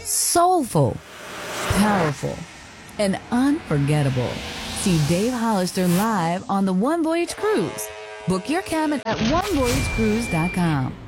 soulful, powerful, and unforgettable. See Dave Hollister live on the One Voyage Cruise. Book your cabin at onevoyagecruise.com.